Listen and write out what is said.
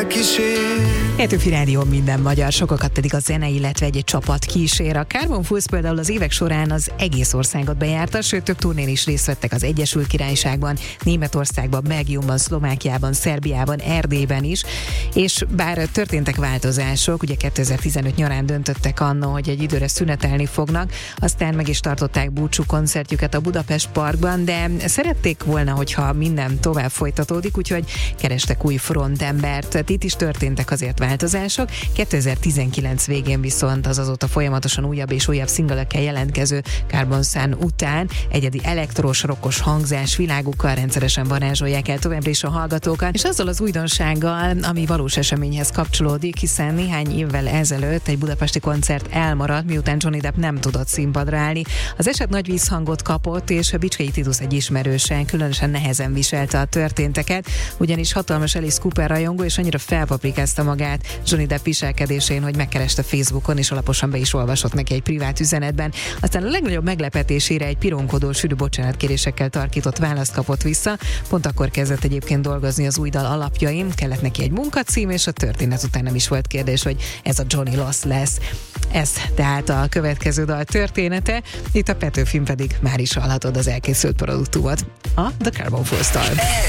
Petőfi Rádió minden magyar, sokakat pedig a zene, illetve egy csapat kísér. A Carbon Fools például az évek során az egész országot bejárta, sőt több turnén is részt vettek az Egyesült Királyságban, Németországban, Belgiumban, Szlovákiában, Szerbiában, Erdélyben is, és bár történtek változások, ugye 2015 nyarán döntöttek anno, hogy egy időre szünetelni fognak, aztán meg is tartották búcsú koncertjüket a Budapest Parkban, de szerették volna, hogyha minden tovább folytatódik, úgyhogy kerestek új frontembert. Itt is történtek azért változások. 2019 végén viszont az azóta folyamatosan újabb és újabb szingölökkel jelentkező Carbon Sun után egyedi elektros, rokkos hangzás világukkal rendszeresen varázsolják el továbbra is a hallgatókat, és azzal az újdonsággal, ami valós eseményhez kapcsolódik, hiszen néhány évvel ezelőtt egy budapesti koncert elmaradt, miután Johnny Depp nem tudott színpadra állni. Az eset nagy vízhangot kapott, és a Bicskei Titus egy ismerősen különösen nehezen viselte a történteket, ugyanis hatalmas Alice Cooper rajongó, és annyira felpaprikázta magát Johnny Depp viselkedésén, hogy megkereste Facebookon, és alaposan be is olvasott neki egy privát üzenetben. Aztán a legnagyobb meglepetésére egy pironkodó, sűrű bocsánatkérésekkel tarkított választ kapott vissza. Pont akkor kezdett egyébként dolgozni az új dal alapjain, kellett neki egy munkacím, és a történet után nem is volt kérdés, hogy ez a Johnny Loss lesz. Ez tehát a következő dal története, itt a Petőfin pedig már is hallhatod az elkészült produktumot, a The Carbon Fools-tól.